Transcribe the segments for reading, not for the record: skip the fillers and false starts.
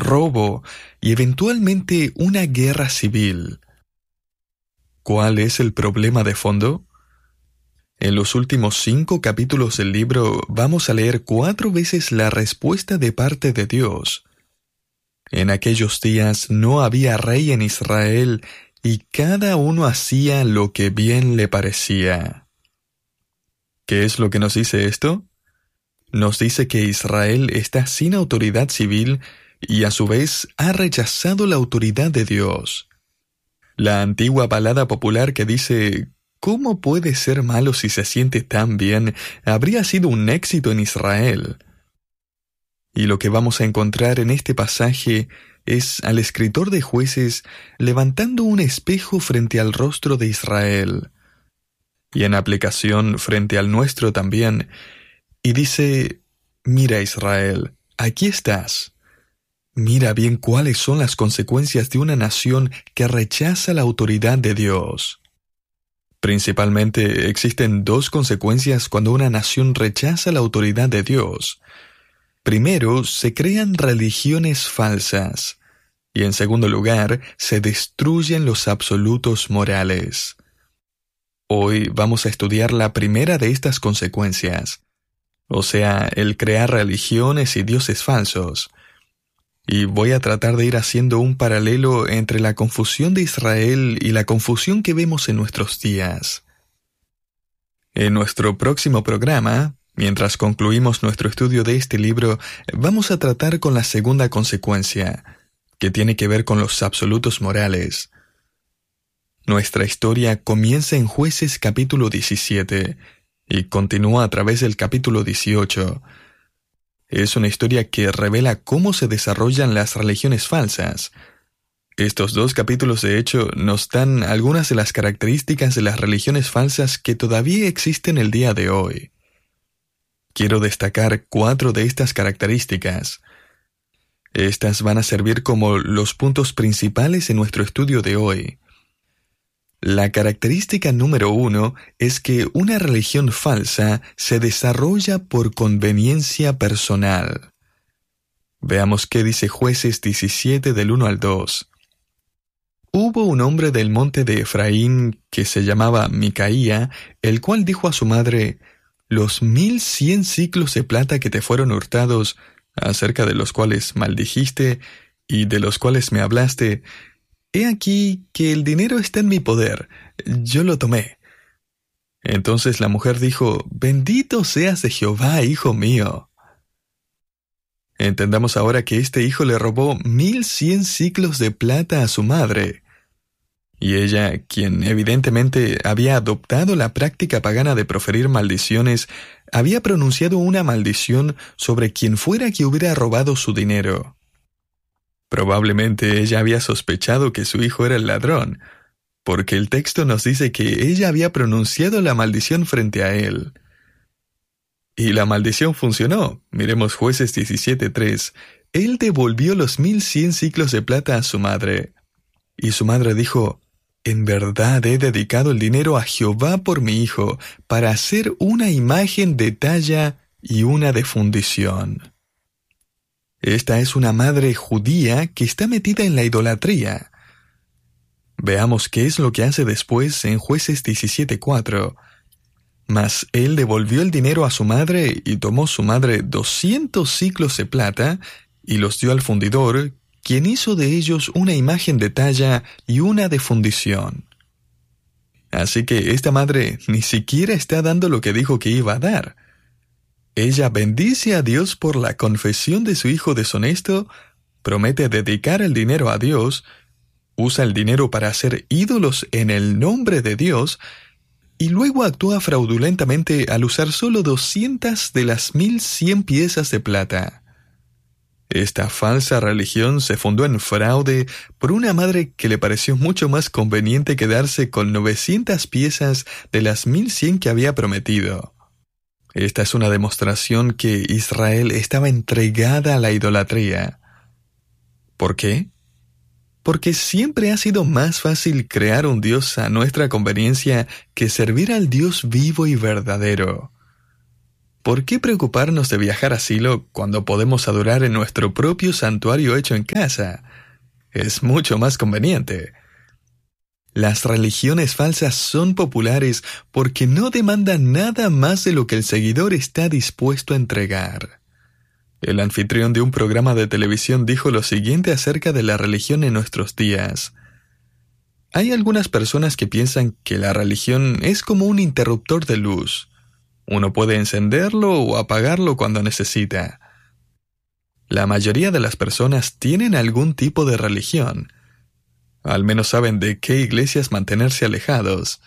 robo y eventualmente una guerra civil. ¿Cuál es el problema de fondo? En los últimos 5 capítulos del libro vamos a leer 4 veces la respuesta de parte de Dios. En aquellos días no había rey en Israel y cada uno hacía lo que bien le parecía. ¿Qué es lo que nos dice esto? Nos dice que Israel está sin autoridad civil y a su vez ha rechazado la autoridad de Dios. La antigua balada popular que dice ¿cómo puede ser malo si se siente tan bien? Habría sido un éxito en Israel. Y lo que vamos a encontrar en este pasaje es al escritor de Jueces levantando un espejo frente al rostro de Israel, y en aplicación frente al nuestro también, y dice, mira Israel, aquí estás. Mira bien cuáles son las consecuencias de una nación que rechaza la autoridad de Dios. Principalmente existen 2 consecuencias cuando una nación rechaza la autoridad de Dios. Primero, se crean religiones falsas, y en segundo lugar, se destruyen los absolutos morales. Hoy vamos a estudiar la primera de estas consecuencias, o sea, el crear religiones y dioses falsos. Y voy a tratar de ir haciendo un paralelo entre la confusión de Israel y la confusión que vemos en nuestros días. En nuestro próximo programa, mientras concluimos nuestro estudio de este libro, vamos a tratar con la segunda consecuencia, que tiene que ver con los absolutos morales. Nuestra historia comienza en Jueces capítulo 17 y continúa a través del capítulo 18. Es una historia que revela cómo se desarrollan las religiones falsas. Estos 2 capítulos de hecho nos dan algunas de las características de las religiones falsas que todavía existen el día de hoy. Quiero destacar 4 de estas características. Estas van a servir como los puntos principales en nuestro estudio de hoy. La característica número 1 es que una religión falsa se desarrolla por conveniencia personal. Veamos qué dice Jueces 17 del 1 al 2. Hubo un hombre del monte de Efraín que se llamaba Micaía, el cual dijo a su madre, «Los 1100 siclos de plata que te fueron hurtados, acerca de los cuales maldijiste y de los cuales me hablaste, he aquí que el dinero está en mi poder, yo lo tomé». Entonces la mujer dijo, «Bendito seas de Jehová, hijo mío». Entendamos ahora que este hijo le robó 1100 siclos de plata a su madre. Y ella, quien evidentemente había adoptado la práctica pagana de proferir maldiciones, había pronunciado una maldición sobre quien fuera que hubiera robado su dinero. Probablemente ella había sospechado que su hijo era el ladrón, porque el texto nos dice que ella había pronunciado la maldición frente a él. Y la maldición funcionó. Miremos Jueces 17:3. Él devolvió los 1100 siclos de plata a su madre. Y su madre dijo, «En verdad he dedicado el dinero a Jehová por mi hijo, para hacer una imagen de talla y una de fundición». Esta es una madre judía que está metida en la idolatría. Veamos qué es lo que hace después en Jueces 17:4. Mas él devolvió el dinero a su madre y tomó su madre 200 siclos de plata y los dio al fundidor, quien hizo de ellos una imagen de talla y una de fundición. Así que esta madre ni siquiera está dando lo que dijo que iba a dar. Ella bendice a Dios por la confesión de su hijo deshonesto, promete dedicar el dinero a Dios, usa el dinero para hacer ídolos en el nombre de Dios, y luego actúa fraudulentamente al usar solo 200 de las 1100 piezas de plata. Esta falsa religión se fundó en fraude por una madre que le pareció mucho más conveniente quedarse con 900 piezas de las 1100 que había prometido. Esta es una demostración que Israel estaba entregada a la idolatría. ¿Por qué? Porque siempre ha sido más fácil crear un Dios a nuestra conveniencia que servir al Dios vivo y verdadero. ¿Por qué preocuparnos de viajar a Silo cuando podemos adorar en nuestro propio santuario hecho en casa? Es mucho más conveniente. Las religiones falsas son populares porque no demandan nada más de lo que el seguidor está dispuesto a entregar. El anfitrión de un programa de televisión dijo lo siguiente acerca de la religión en nuestros días. Hay algunas personas que piensan que la religión es como un interruptor de luz. Uno puede encenderlo o apagarlo cuando necesita. La mayoría de las personas tienen algún tipo de religión. Al menos saben de qué iglesias mantenerse alejados.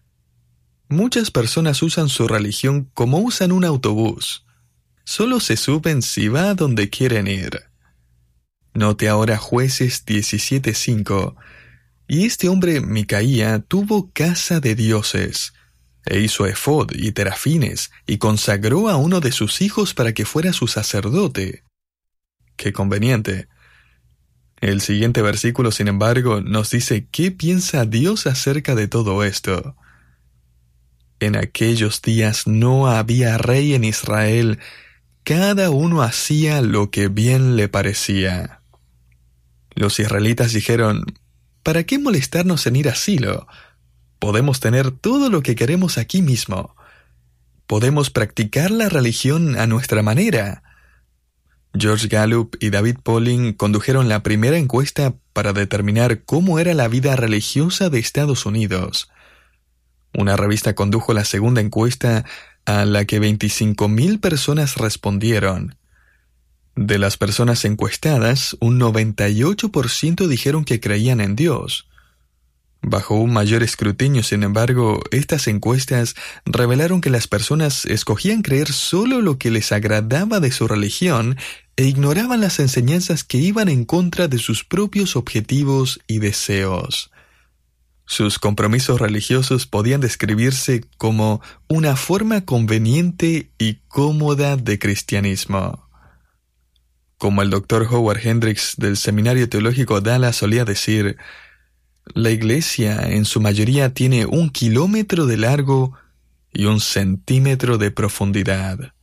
Muchas personas usan su religión como usan un autobús. Solo se suben si va a donde quieren ir. Note ahora Jueces 17:5. Y este hombre, Micaía, tuvo casa de dioses, e hizo efod y terafines, y consagró a uno de sus hijos para que fuera su sacerdote. ¡Qué conveniente! El siguiente versículo, sin embargo, nos dice qué piensa Dios acerca de todo esto. En aquellos días no había rey en Israel, cada uno hacía lo que bien le parecía. Los israelitas dijeron, ¿para qué molestarnos en ir a Silo? Podemos tener todo lo que queremos aquí mismo. Podemos practicar la religión a nuestra manera. George Gallup y David Polling condujeron la primera encuesta para determinar cómo era la vida religiosa de Estados Unidos. Una revista condujo la segunda encuesta a la que 25,000 personas respondieron. De las personas encuestadas, un 98% dijeron que creían en Dios. Bajo un mayor escrutinio, sin embargo, estas encuestas revelaron que las personas escogían creer solo lo que les agradaba de su religión e ignoraban las enseñanzas que iban en contra de sus propios objetivos y deseos. Sus compromisos religiosos podían describirse como una forma conveniente y cómoda de cristianismo. Como el Dr. Howard Hendricks del Seminario Teológico Dallas solía decir, la iglesia en su mayoría tiene 1 kilómetro de largo y 1 centímetro de profundidad.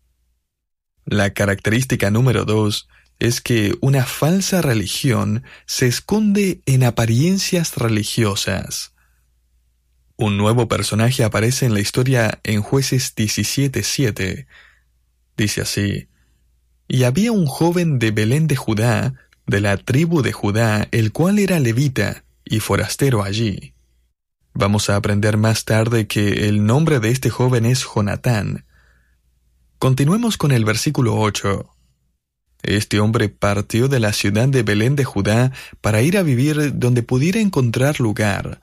La característica número 2 es que una falsa religión se esconde en apariencias religiosas. Un nuevo personaje aparece en la historia en Jueces 17:7. Dice así, y había un joven de Belén de Judá, de la tribu de Judá, el cual era levita y forastero allí. Vamos a aprender más tarde que el nombre de este joven es Jonatán. Continuemos con el versículo 8. Este hombre partió de la ciudad de Belén de Judá para ir a vivir donde pudiera encontrar lugar.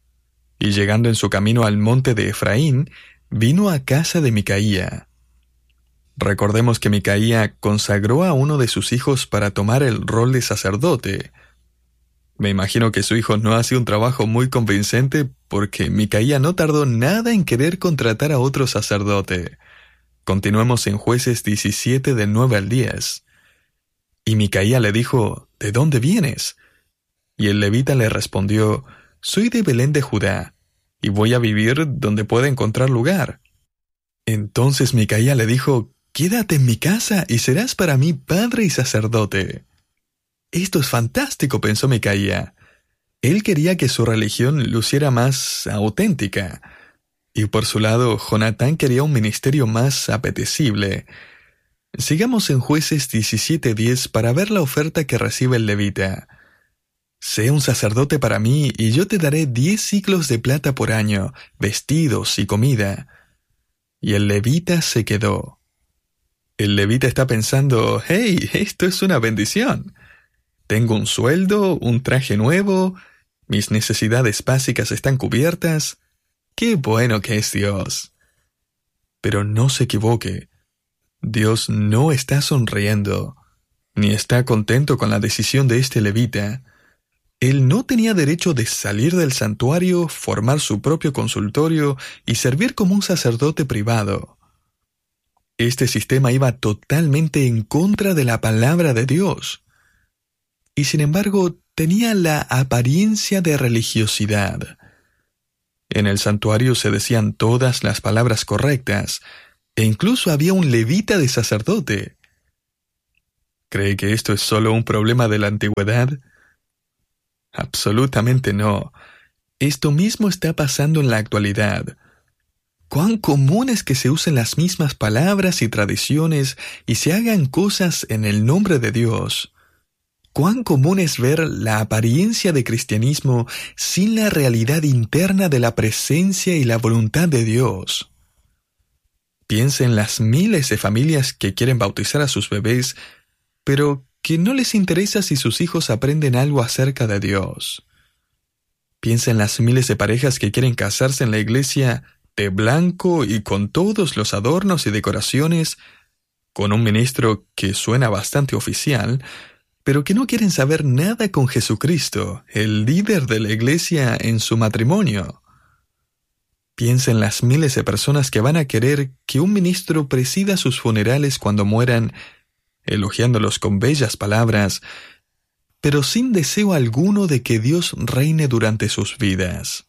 Y llegando en su camino al monte de Efraín, vino a casa de Micaía. Recordemos que Micaía consagró a uno de sus hijos para tomar el rol de sacerdote. Me imagino que su hijo no hacía un trabajo muy convincente porque Micaía no tardó nada en querer contratar a otro sacerdote. Continuemos en Jueces 17 del 9 al 10. Y Micaía le dijo, ¿de dónde vienes? Y el levita le respondió, soy de Belén de Judá, y voy a vivir donde pueda encontrar lugar. Entonces Micaía le dijo, quédate en mi casa y serás para mí padre y sacerdote. Esto es fantástico, pensó Micaía. Él quería que su religión luciera más auténtica. Y por su lado, Jonatán quería un ministerio más apetecible. Sigamos en Jueces 17:10 para ver la oferta que recibe el levita. Sé un sacerdote para mí y yo te daré 10 siclos de plata por año, vestidos y comida. Y el levita se quedó. El levita está pensando, hey, esto es una bendición. Tengo un sueldo, un traje nuevo, mis necesidades básicas están cubiertas. ¡Qué bueno que es Dios! Pero no se equivoque. Dios no está sonriendo, ni está contento con la decisión de este levita. Él no tenía derecho de salir del santuario, formar su propio consultorio y servir como un sacerdote privado. Este sistema iba totalmente en contra de la palabra de Dios. Y sin embargo, tenía la apariencia de religiosidad. En el santuario se decían todas las palabras correctas, e incluso había un levita de sacerdote. ¿Cree que esto es solo un problema de la antigüedad? Absolutamente no. Esto mismo está pasando en la actualidad. Cuán común es que se usen las mismas palabras y tradiciones y se hagan cosas en el nombre de Dios. Cuán común es ver la apariencia de cristianismo sin la realidad interna de la presencia y la voluntad de Dios. Piense en las miles de familias que quieren bautizar a sus bebés, pero que no les interesa si sus hijos aprenden algo acerca de Dios. Piensa en las miles de parejas que quieren casarse en la iglesia de blanco y con todos los adornos y decoraciones, con un ministro que suena bastante oficial, pero que no quieren saber nada con Jesucristo, el líder de la iglesia, en su matrimonio. Piensa en las miles de personas que van a querer que un ministro presida sus funerales cuando mueran, elogiándolos con bellas palabras, pero sin deseo alguno de que Dios reine durante sus vidas.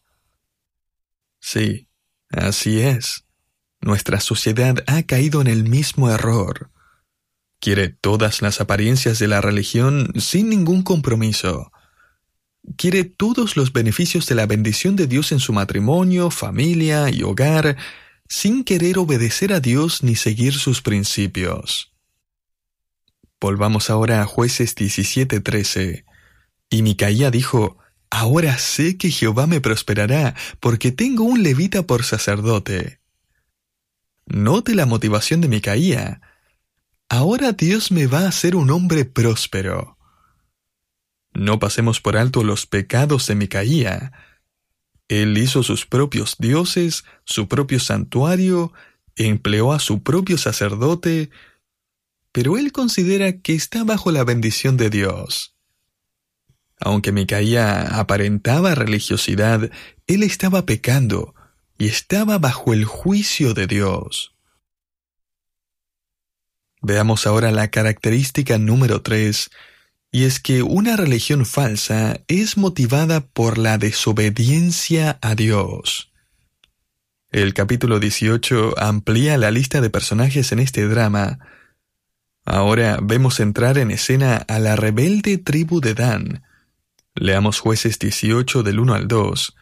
Sí, así es. Nuestra sociedad ha caído en el mismo error. Quiere todas las apariencias de la religión sin ningún compromiso. Quiere todos los beneficios de la bendición de Dios en su matrimonio, familia y hogar, sin querer obedecer a Dios ni seguir sus principios. Volvamos ahora a Jueces 17:13. Y Micaía dijo: Ahora sé que Jehová me prosperará, porque tengo un levita por sacerdote. Note la motivación de Micaía. Ahora Dios me va a hacer un hombre próspero. No pasemos por alto los pecados de Micaía. Él hizo sus propios dioses, su propio santuario, empleó a su propio sacerdote, pero él considera que está bajo la bendición de Dios. Aunque Micaía aparentaba religiosidad, él estaba pecando y estaba bajo el juicio de Dios. Veamos ahora la característica número 3, y es que una religión falsa es motivada por la desobediencia a Dios. El capítulo 18 amplía la lista de personajes en este drama. Ahora vemos entrar en escena a la rebelde tribu de Dan. Leamos Jueces 18 del 1 al 2.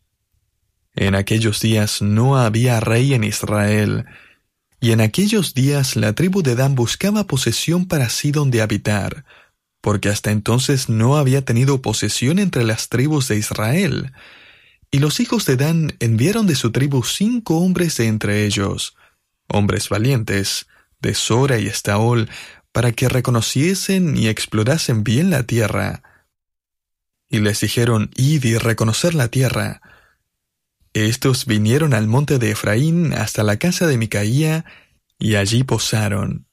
En aquellos días no había rey en Israel, y en aquellos días la tribu de Dan buscaba posesión para sí donde habitar, porque hasta entonces no había tenido posesión entre las tribus de Israel. Y los hijos de Dan enviaron de su tribu 5 hombres de entre ellos, hombres valientes, de Sora y Estaol, para que reconociesen y explorasen bien la tierra. Y les dijeron: Id y reconocer la tierra. Estos vinieron al monte de Efraín hasta la casa de Micaía, y allí posaron.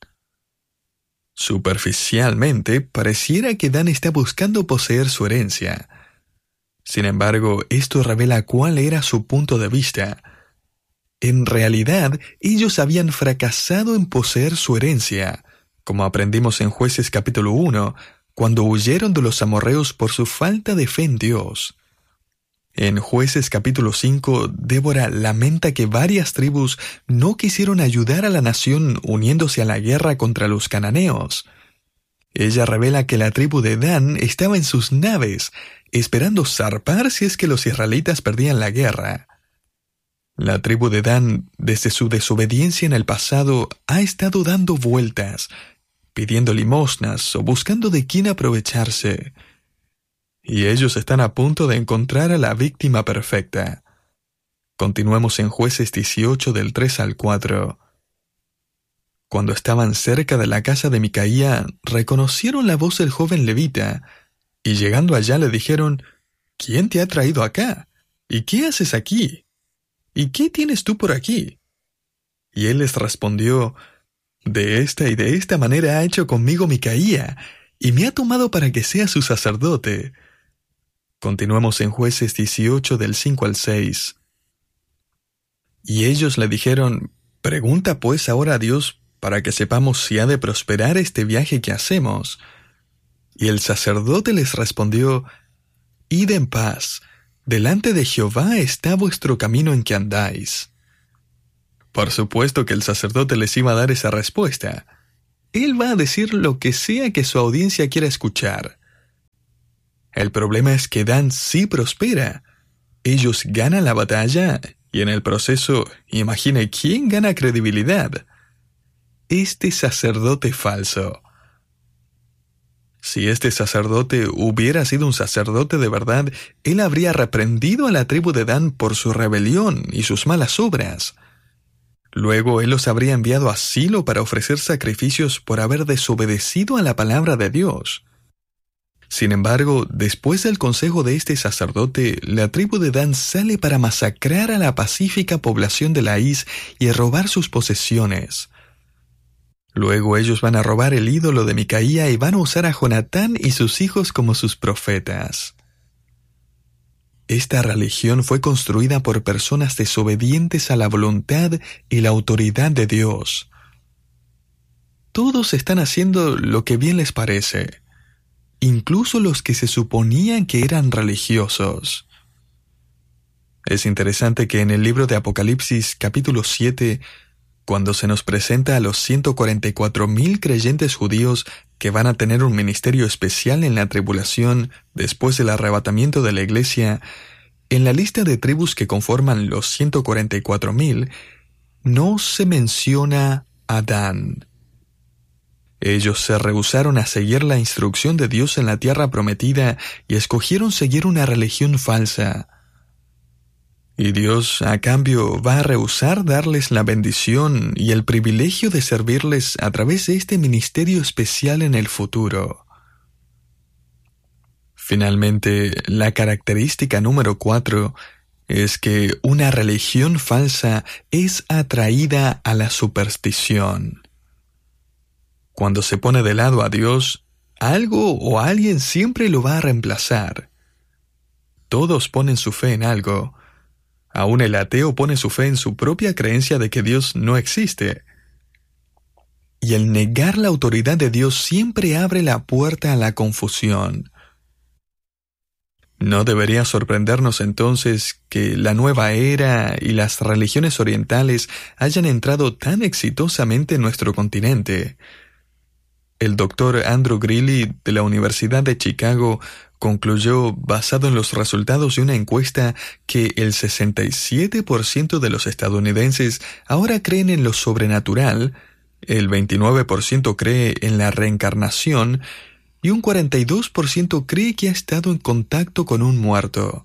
Superficialmente, pareciera que Dan está buscando poseer su herencia. Sin embargo, esto revela cuál era su punto de vista. En realidad, ellos habían fracasado en poseer su herencia, como aprendimos en Jueces capítulo 1, cuando huyeron de los amorreos por su falta de fe en Dios. En Jueces capítulo 5, Débora lamenta que varias tribus no quisieron ayudar a la nación uniéndose a la guerra contra los cananeos. Ella revela que la tribu de Dan estaba en sus naves, esperando zarpar si es que los israelitas perdían la guerra. La tribu de Dan, desde su desobediencia en el pasado, ha estado dando vueltas, pidiendo limosnas o buscando de quién aprovecharse. Y ellos están a punto de encontrar a la víctima perfecta. Continuemos en Jueces 18 del 3 al 4. Cuando estaban cerca de la casa de Micaía, reconocieron la voz del joven levita, y llegando allá le dijeron: ¿Quién te ha traído acá? ¿Y qué haces aquí? ¿Y qué tienes tú por aquí? Y él les respondió: De esta y de esta manera ha hecho conmigo Micaía, y me ha tomado para que sea su sacerdote. Continuemos en Jueces 18 del 5 al 6. Y ellos le dijeron: Pregunta pues ahora a Dios para que sepamos si ha de prosperar este viaje que hacemos. Y el sacerdote les respondió: Id en paz, delante de Jehová está vuestro camino en que andáis. Por supuesto que el sacerdote les iba a dar esa respuesta. Él va a decir lo que sea que su audiencia quiera escuchar. El problema es que Dan sí prospera. Ellos ganan la batalla y en el proceso, imagine quién gana credibilidad. Este sacerdote falso. Si este sacerdote hubiera sido un sacerdote de verdad, él habría reprendido a la tribu de Dan por su rebelión y sus malas obras. Luego él los habría enviado a Silo para ofrecer sacrificios por haber desobedecido a la palabra de Dios. Sin embargo, después del consejo de este sacerdote, la tribu de Dan sale para masacrar a la pacífica población de Laís y robar sus posesiones. Luego ellos van a robar el ídolo de Micaía y van a usar a Jonatán y sus hijos como sus profetas. Esta religión fue construida por personas desobedientes a la voluntad y la autoridad de Dios. Todos están haciendo lo que bien les parece, incluso los que se suponían que eran religiosos. Es interesante que en el libro de Apocalipsis, capítulo 7, cuando se nos presenta a los 144,000 creyentes judíos que van a tener un ministerio especial en la tribulación después del arrebatamiento de la iglesia, en la lista de tribus que conforman los 144,000, no se menciona a Dan. Ellos se rehusaron a seguir la instrucción de Dios en la tierra prometida y escogieron seguir una religión falsa. Y Dios, a cambio, va a rehusar darles la bendición y el privilegio de servirles a través de este ministerio especial en el futuro. Finalmente, la característica número 4 es que una religión falsa es atraída a la superstición. Cuando se pone de lado a Dios, algo o alguien siempre lo va a reemplazar. Todos ponen su fe en algo. Aún el ateo pone su fe en su propia creencia de que Dios no existe. Y el negar la autoridad de Dios siempre abre la puerta a la confusión. No debería sorprendernos entonces que la nueva era y las religiones orientales hayan entrado tan exitosamente en nuestro continente. El doctor Andrew Greeley de la Universidad de Chicago concluyó, basado en los resultados de una encuesta, que el 67% de los estadounidenses ahora creen en lo sobrenatural, el 29% cree en la reencarnación y un 42% cree que ha estado en contacto con un muerto.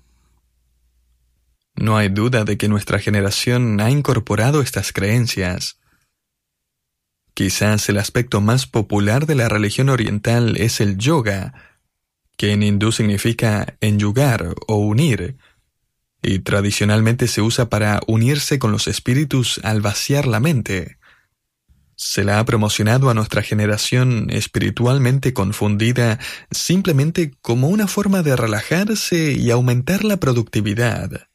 No hay duda de que nuestra generación ha incorporado estas creencias. Quizás el aspecto más popular de la religión oriental es el yoga, que en hindú significa enyugar o unir, y tradicionalmente se usa para unirse con los espíritus al vaciar la mente. Se la ha promocionado a nuestra generación espiritualmente confundida simplemente como una forma de relajarse y aumentar la productividad.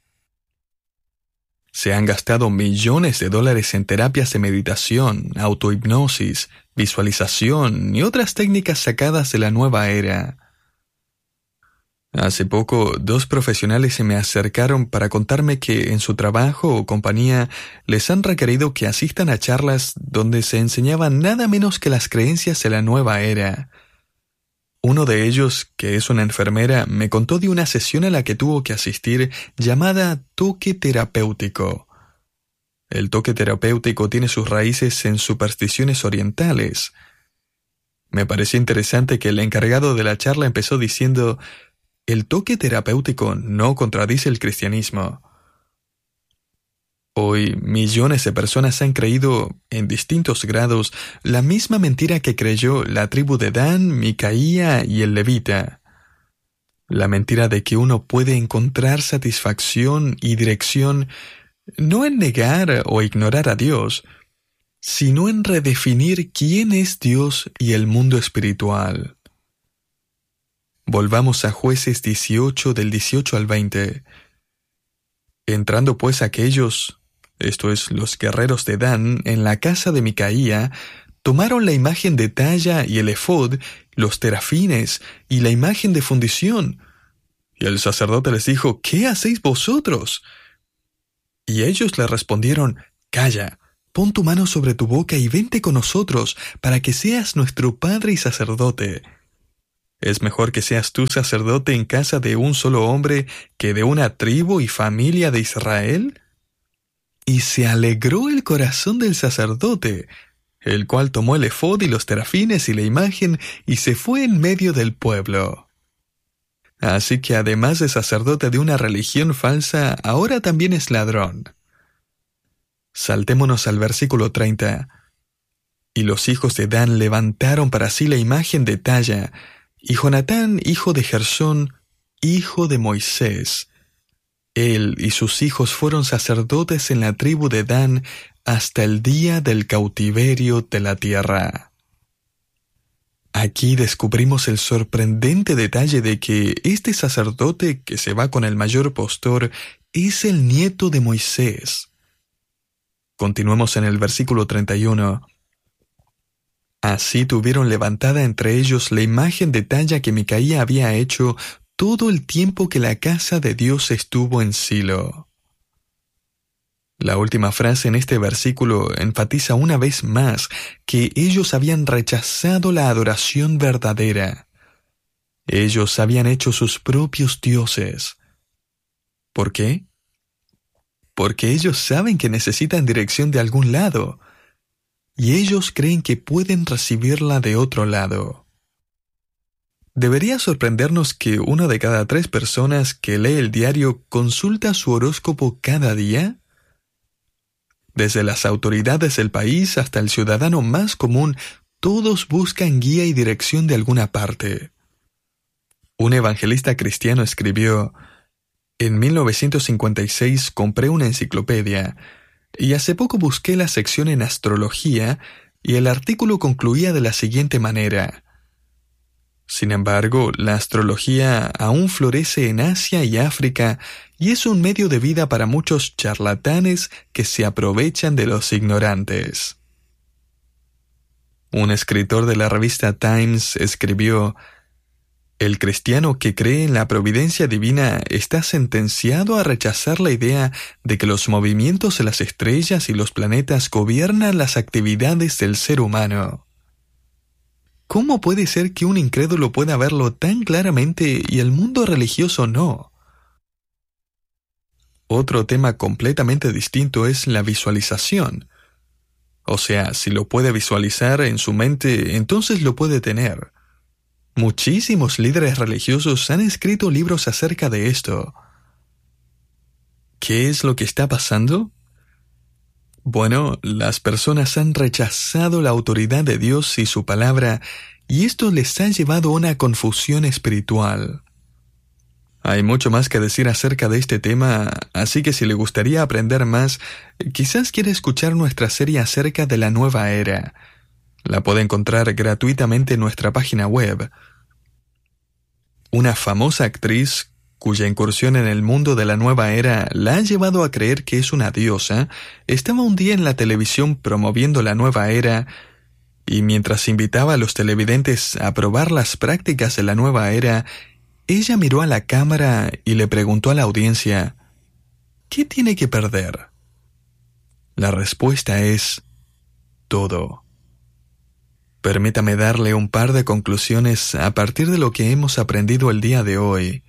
Se han gastado millones de dólares en terapias de meditación, autohipnosis, visualización y otras técnicas sacadas de la nueva era. Hace poco, 2 profesionales se me acercaron para contarme que en su trabajo o compañía les han requerido que asistan a charlas donde se enseñaban nada menos que las creencias de la nueva era. Uno de ellos, que es una enfermera, me contó de una sesión a la que tuvo que asistir llamada toque terapéutico. El toque terapéutico tiene sus raíces en supersticiones orientales. Me pareció interesante que el encargado de la charla empezó diciendo: «El toque terapéutico no contradice el cristianismo». Hoy, millones de personas han creído, en distintos grados, la misma mentira que creyó la tribu de Dan, Micaía y el levita. La mentira de que uno puede encontrar satisfacción y dirección no en negar o ignorar a Dios, sino en redefinir quién es Dios y el mundo espiritual. Volvamos a Jueces 18 del 18 al 20. Entrando pues aquellos, esto es, los guerreros de Dan, en la casa de Micaía, tomaron la imagen de talla y el efod, los terafines y la imagen de fundición. Y el sacerdote les dijo: «¿Qué hacéis vosotros?». Y ellos le respondieron: «Calla, Pon tu mano sobre tu boca y vente con nosotros para que seas nuestro padre y sacerdote. Es mejor que seas tú sacerdote en casa de un solo hombre que de una tribu y familia de Israel. Y se alegró el corazón del sacerdote, el cual tomó el efod y los terafines y la imagen y se fue en medio del pueblo. Así que además de sacerdote de una religión falsa, ahora también es ladrón. Saltémonos al versículo 30. Y los hijos de Dan levantaron para sí la imagen de talla, y Jonatán, hijo de Gersón, hijo de Moisés. Él y sus hijos fueron sacerdotes en la tribu de Dan hasta el día del cautiverio de la tierra. Aquí descubrimos el sorprendente detalle de que este sacerdote que se va con el mayor postor es el nieto de Moisés. Continuemos en el versículo 31. Así tuvieron levantada entre ellos la imagen de talla que Micaía había hecho todo el tiempo que la casa de Dios estuvo en Silo. La última frase en este versículo enfatiza una vez más que ellos habían rechazado la adoración verdadera. Ellos habían hecho sus propios dioses. ¿Por qué? Porque ellos saben que necesitan dirección de algún lado, y ellos creen que pueden recibirla de otro lado. Debería sorprendernos que 1 de cada 3 personas que lee el diario consulta su horóscopo cada día. Desde las autoridades del país hasta el ciudadano más común, todos buscan guía y dirección de alguna parte. Un evangelista cristiano escribió: en 1956 compré una enciclopedia y hace poco busqué la sección en astrología y el artículo concluía de la siguiente manera: sin embargo, la astrología aún florece en Asia y África y es un medio de vida para muchos charlatanes que se aprovechan de los ignorantes. Un escritor de la revista Times escribió: el cristiano que cree en la providencia divina está sentenciado a rechazar la idea de que los movimientos de las estrellas y los planetas gobiernan las actividades del ser humano. ¿Cómo puede ser que un incrédulo pueda verlo tan claramente y el mundo religioso no? Otro tema completamente distinto es la visualización. O sea, si lo puede visualizar en su mente, entonces lo puede tener. Muchísimos líderes religiosos han escrito libros acerca de esto. ¿Qué es lo que está pasando? Bueno, las personas han rechazado la autoridad de Dios y su palabra, y esto les ha llevado a una confusión espiritual. Hay mucho más que decir acerca de este tema, así que si le gustaría aprender más, quizás quiera escuchar nuestra serie acerca de la nueva era. La puede encontrar gratuitamente en nuestra página web. Una famosa actriz, cuya incursión en el mundo de la nueva era la ha llevado a creer que es una diosa, estaba un día en la televisión promoviendo la nueva era, y mientras invitaba a los televidentes a probar las prácticas de la nueva era, ella miró a la cámara y le preguntó a la audiencia: ¿qué tiene que perder? La respuesta es: todo. Permítame darle un par de conclusiones a partir de lo que hemos aprendido el día de hoy.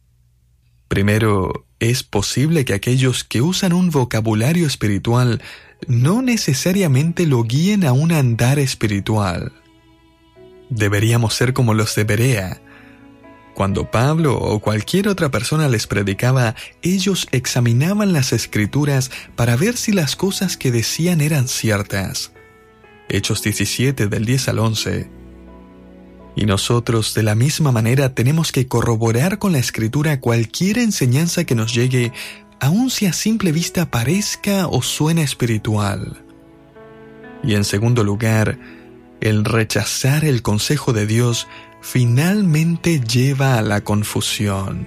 Primero, es posible que aquellos que usan un vocabulario espiritual no necesariamente lo guíen a un andar espiritual. Deberíamos ser como los de Berea. Cuando Pablo o cualquier otra persona les predicaba, ellos examinaban las escrituras para ver si las cosas que decían eran ciertas. Hechos 17 del 10 al 11. Y nosotros de la misma manera tenemos que corroborar con la escritura cualquier enseñanza que nos llegue, aun si a simple vista parezca o suena espiritual. Y en segundo lugar, el rechazar el consejo de Dios finalmente lleva a la confusión.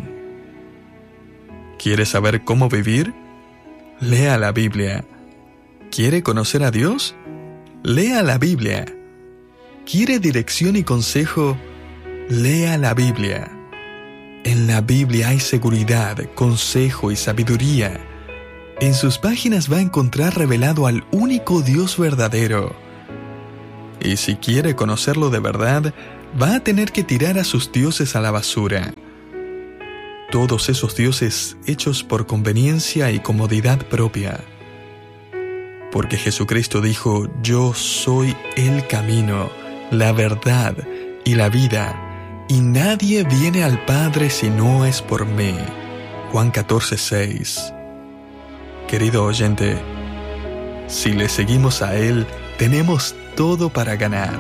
¿Quiere saber cómo vivir? Lea la Biblia. ¿Quiere conocer a Dios? Lea la Biblia. ¿Quiere dirección y consejo? Lea la Biblia. En la Biblia hay seguridad, consejo y sabiduría. En sus páginas va a encontrar revelado al único Dios verdadero. Y si quiere conocerlo de verdad, va a tener que tirar a sus dioses a la basura. Todos esos dioses hechos por conveniencia y comodidad propia. Porque Jesucristo dijo: yo soy el camino, la verdad y la vida, y nadie viene al Padre si no es por mí. Juan 14:6. Querido oyente, si le seguimos a Él, tenemos todo para ganar.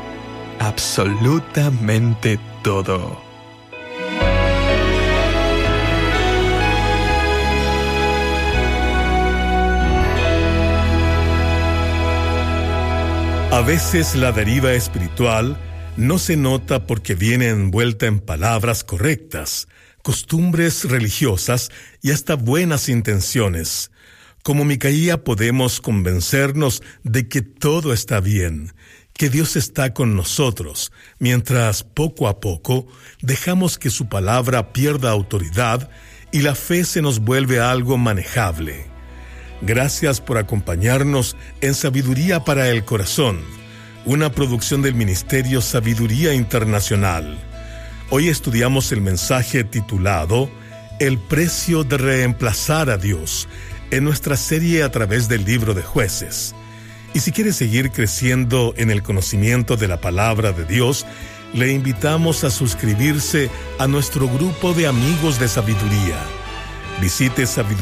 Absolutamente todo. A veces la deriva espiritual no se nota porque viene envuelta en palabras correctas, costumbres religiosas y hasta buenas intenciones. Como Micaía podemos convencernos de que todo está bien, que Dios está con nosotros, mientras poco a poco dejamos que su palabra pierda autoridad y la fe se nos vuelve algo manejable. Gracias por acompañarnos en Sabiduría para el Corazón, una producción del Ministerio Sabiduría Internacional. Hoy estudiamos el mensaje titulado El precio de reemplazar a Dios, en nuestra serie a través del libro de Jueces. Y si quiere seguir creciendo en el conocimiento de la palabra de Dios, le invitamos a suscribirse a nuestro grupo de amigos de sabiduría. Visite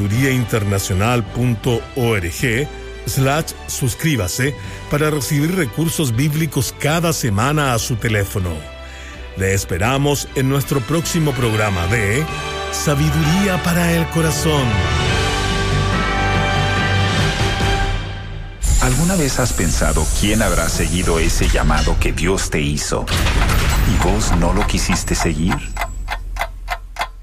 sabiduriainternacional.org/suscríbase para recibir recursos bíblicos cada semana a su teléfono. Le esperamos en nuestro próximo programa de Sabiduría para el Corazón. ¿Alguna vez has pensado quién habrá seguido ese llamado que Dios te hizo y vos no lo quisiste seguir?